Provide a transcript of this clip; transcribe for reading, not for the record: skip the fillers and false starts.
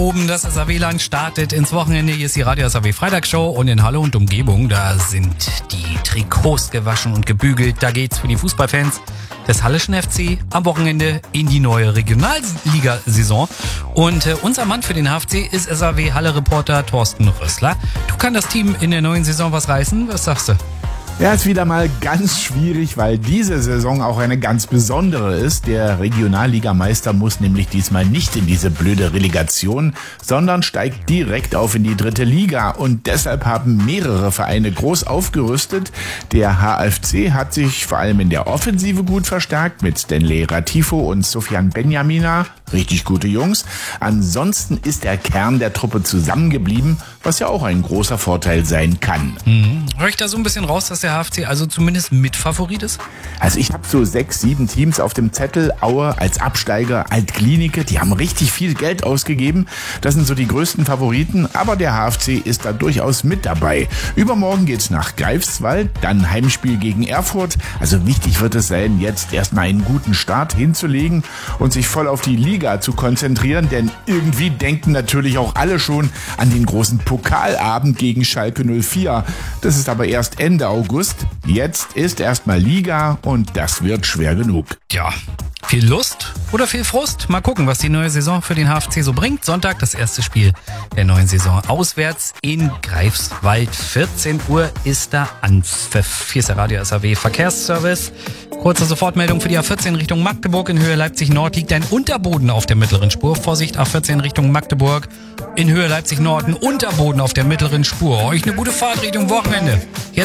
Oben das SAW-Land startet ins Wochenende. Hier ist die Radio SAW Freitagsshow und in Halle und Umgebung, da sind die Trikots gewaschen und gebügelt. Da geht's für die Fußballfans des Halleschen FC am Wochenende in die neue Regionalliga-Saison. Und unser Mann für den HFC ist SAW-Halle-Reporter Thorsten Rössler. Du, kann das Team in der neuen Saison was reißen? Was sagst du? Ja, ist wieder mal ganz schwierig, weil diese Saison auch eine ganz besondere ist. Der Regionalligameister muss nämlich diesmal nicht in diese blöde Relegation, sondern steigt direkt auf in die 3. Liga. Und deshalb haben mehrere Vereine groß aufgerüstet. Der HFC hat sich vor allem in der Offensive gut verstärkt mit Stanley Ratifo und Sofian Benjamina. Richtig gute Jungs. Ansonsten ist der Kern der Truppe zusammengeblieben, was ja auch ein großer Vorteil sein kann. Hör ich da so ein bisschen raus, dass der HFC also zumindest Mitfavorit ist? Also ich habe so 6, 7 Teams auf dem Zettel. Aue als Absteiger, Alt-Glienicke, die haben richtig viel Geld ausgegeben. Das sind so die größten Favoriten, aber der HFC ist da durchaus mit dabei. Übermorgen geht's nach Greifswald, dann Heimspiel gegen Erfurt. Also wichtig wird es sein, jetzt erstmal einen guten Start hinzulegen und sich voll auf die Liga zu konzentrieren, denn irgendwie denken natürlich auch alle schon an den großen Pokalabend gegen Schalke 04. Das ist aber erst Ende August. Jetzt ist erstmal Liga und das wird schwer genug. Ja, viel Lust oder viel Frust? Mal gucken, was die neue Saison für den HFC so bringt. Sonntag das erste Spiel der neuen Saison auswärts in Greifswald. 14 Uhr ist da Anpfiff. Hier ist der Radio SAW Verkehrsservice. Kurze Sofortmeldung für die A14 Richtung Magdeburg. In Höhe Leipzig Nord liegt ein Unterboden auf der mittleren Spur. Vorsicht, A14 Richtung Magdeburg. In Höhe Leipzig Nord ein Unterboden auf der mittleren Spur. Euch eine gute Fahrt Richtung Wochenende.